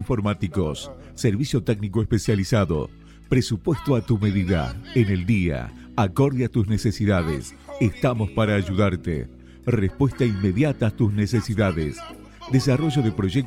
informáticos, servicio técnico especializado, presupuesto a tu medida, en el día, acorde a tus necesidades. Estamos para ayudarte. Respuesta inmediata a tus necesidades. Desarrollo de proyectos